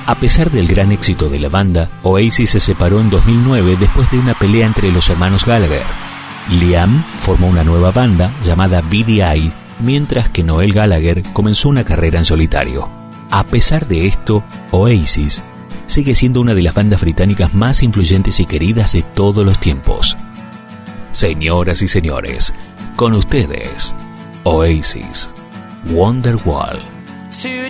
A pesar del gran éxito de la banda, Oasis se separó en 2009 después de una pelea entre los hermanos Gallagher. Liam formó una nueva banda llamada BDI, mientras que Noel Gallagher comenzó una carrera en solitario. A pesar de esto, Oasis sigue siendo una de las bandas británicas más influyentes y queridas de todos los tiempos. Señoras y señores, con ustedes, Oasis, Wonderwall.